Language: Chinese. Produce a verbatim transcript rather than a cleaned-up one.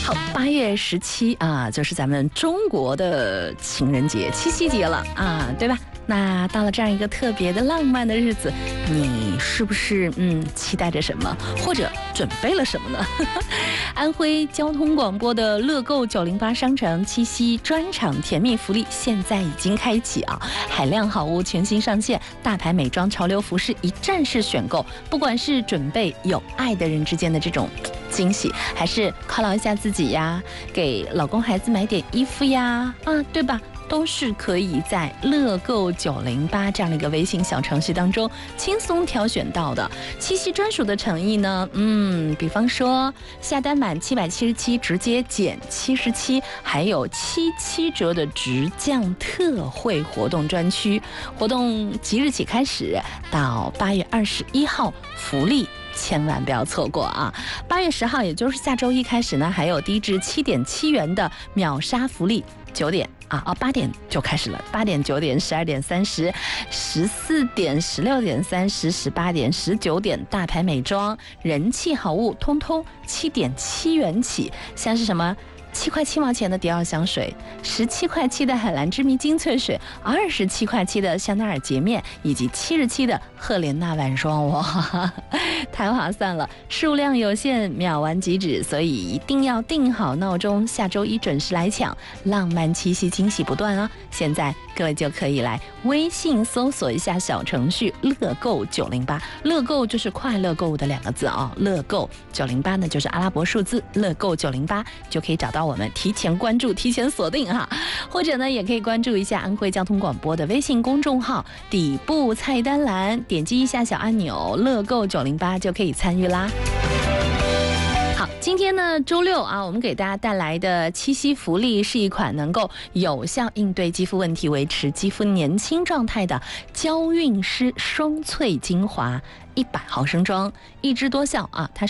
好，八月十七啊，就是咱们中国的情人节、七夕节了啊，对吧？那到了这样一个特别的浪漫的日子，你是不是嗯期待着什么，或者准备了什么呢？安徽交通广播的乐购九零八商城七夕专场甜蜜福利现在已经开启啊！海量好物全新上线，大牌美妆、潮流服饰一站式选购，不管是准备有爱的人之间的这种惊喜，还是犒劳一下自己呀，给老公孩子买点衣服呀，啊，对吧？都是可以在乐购九零八这样的一个微信小程序当中轻松挑选到的。七夕专属的诚意呢，嗯，比方说下单满七百七十七直接减七十七，还有七七折的直降特惠活动专区，活动即日起开始到八月二十一号，福利千万不要错过啊！八月十号，也就是下周一开始呢，还有低至七点七元的秒杀福利，九点啊啊八点就开始了，八点、九点、十二点、三十、十四点、十六点、三十、十八点、十九点，大牌美妆、人气好物，通通七点七元起，像是什么？七块七毛钱的迪奥香水，十七块七的海蓝之谜精粹水，二十七块七的香奈儿洁面，以及七十七的赫莲娜晚霜，哇，太划算了！数量有限，秒完即止，所以一定要定好闹钟，下周一准时来抢，浪漫七夕惊喜不断啊！现在各位就可以来微信搜索一下小程序乐购九零八，乐购就是快乐购物的两个字啊，乐购九零八呢就是阿拉伯数字，乐购九零八就可以找到我们，提前关注，提前锁定哈，或者呢也可以关注一下安徽交通广播的微信公众号，底部菜单栏点击一下小按钮，乐购九零八就可以参与啦。好，今天呢周六啊，我们给大家带来的七夕福利是一款能够有效应对肌肤问题、维持肌肤年轻状态的娇韵诗双萃精华，一百毫升装，一支多效啊，它